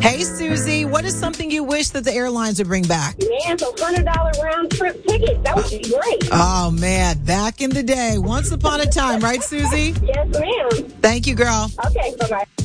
Hey, Susie, what is something you wish that the airlines would bring back? Man, some $100 round trip tickets. That would be great. Oh, man, back in the day. Once upon a time, right, Susie? Yes, ma'am. Thank you, girl. Okay, bye-bye.